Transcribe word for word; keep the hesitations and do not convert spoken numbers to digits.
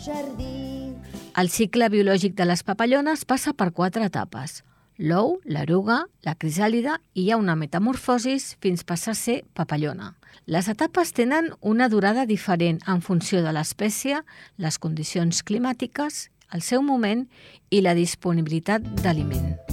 jardí. El cicle biològic de les papallones passa per quatre etapes. L'ou, l'eruga, la crisàlide i hi ha una metamorfosis fins passar a ser papallona. Les etapes tenen una durada diferent en funció de l'espècie, les condicions climàtiques, el seu moment i la disponibilitat d'aliment.